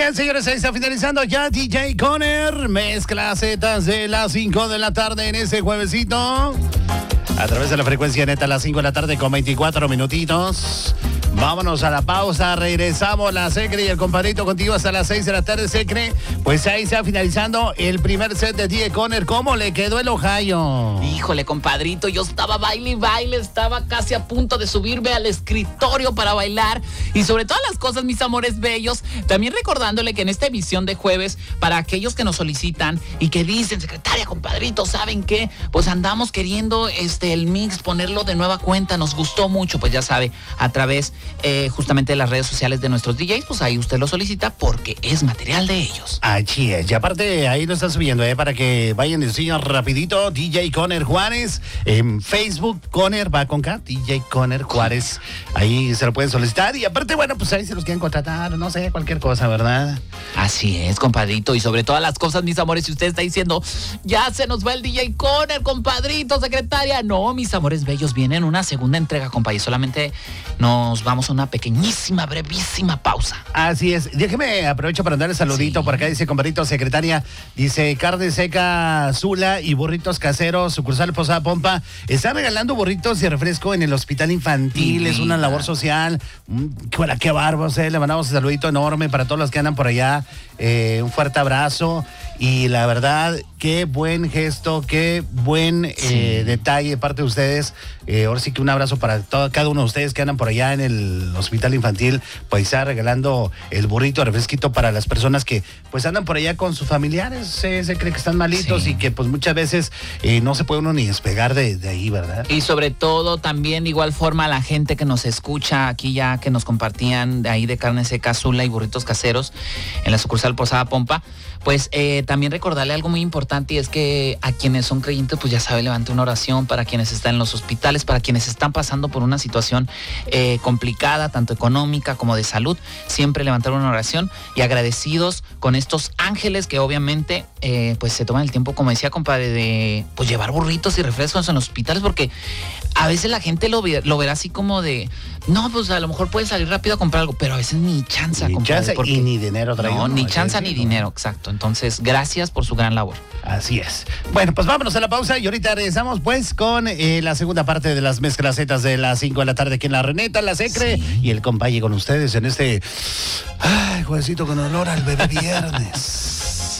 bien, señores, ahí está finalizando ya DJ Conner. Mezcla zetas de las 5 de la tarde en ese juevesito. A través de la frecuencia neta a las 5 de la tarde con 24 minutitos. Vámonos a la pausa, regresamos la Secre y el compadrito contigo hasta las 6 de la tarde, Secre. Pues ahí está finalizando el primer set de DJ Conner. ¿Cómo le quedó el Ohio? Híjole, compadrito, yo estaba baile y baile, estaba casi a punto de subirme al escritorio para bailar. Y sobre todas las cosas, mis amores bellos, también recordándole que en esta emisión de jueves, para aquellos que nos solicitan y que dicen, secretaria, compadrito, ¿saben qué? Pues andamos queriendo el mix, ponerlo de nueva cuenta, nos gustó mucho, pues ya sabe, a través justamente de las redes sociales de nuestros DJs, pues ahí usted lo solicita porque es material de ellos. Así es, y aparte ahí lo está subiendo, para que vayan y sigan rapidito, DJ Conner Juárez, en Facebook, Conner va con K, DJ Conner Juárez, ahí se lo pueden solicitar, y aparte, bueno, pues ahí se los quieren contratar, no sé, cualquier cosa, ¿verdad? Así es, compadrito, y sobre todas las cosas, mis amores, si usted está diciendo, ya se nos va el DJ Conner, compadrito, secretaria, no, mis amores bellos, viene en una segunda entrega, compadre, solamente nos vamos a una pequeñísima, brevísima pausa. Así es. Déjeme, aprovecho para darle saludito. Sí. Por acá dice, compadrito, secretaria, dice, carne seca, Zula y burritos caseros, sucursal Posada Pompa. Están regalando burritos y refresco en el hospital infantil. Sí, es una labor social. Qué bárbaro, le mandamos un saludito enorme para todos los que andan por allá. Un fuerte abrazo. Y la verdad, qué buen gesto, qué buen detalle de parte de ustedes. Ahora sí que un abrazo para cada uno de ustedes que andan por allá en el hospital infantil, pues está regalando el burrito, refresquito para las personas que pues andan por allá con sus familiares, se cree que están malitos y que pues muchas veces no se puede uno ni despegar de ahí, ¿verdad? Y sobre todo también de igual forma a la gente que nos escucha aquí ya, que nos compartían de ahí de carne seca, Zula y burritos caseros en la sucursal Posada Pompa, pues también recordarle algo muy importante, y es que a quienes son creyentes, pues ya sabe, levante una oración para quienes están en los hospitales, para quienes están pasando por una situación complicada, tanto económica como de salud, siempre levantar una oración y agradecidos con estos ángeles que obviamente pues se toman el tiempo, como decía compadre, de pues llevar burritos y refrescos en los hospitales, porque a veces la gente lo verá así como de, no, pues a lo mejor puede salir rápido a comprar algo, pero a veces ni chanza, compadre. Porque, y ni dinero traigo. No, ni chanza ni dinero, exacto. Entonces, gracias por su gran labor. Así es. Bueno, pues vámonos a la pausa y ahorita regresamos pues con la segunda parte de las mezclacetas de las 5 de la tarde aquí en La Reneta, la Secre y el compañero con ustedes en este juevesito con olor al bebé viernes.